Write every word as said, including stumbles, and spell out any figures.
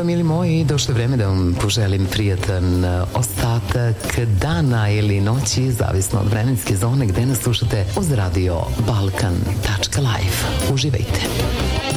pa mili moji, došlo je vreme da vam poželim prijatan ostatak dana ili noći, zavisno od vremenske zone gde nas slušate uz radio balkan tačka live. Uživajte.